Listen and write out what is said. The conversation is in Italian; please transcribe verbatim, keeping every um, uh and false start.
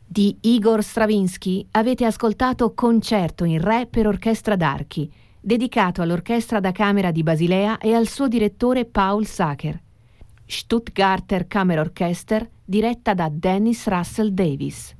Di Igor Stravinsky avete ascoltato Concerto in Re per orchestra d'archi, dedicato all'Orchestra da Camera di Basilea e al suo direttore Paul Sacher. Stuttgarter Kammerorchester, diretta da Dennis Russell Davis.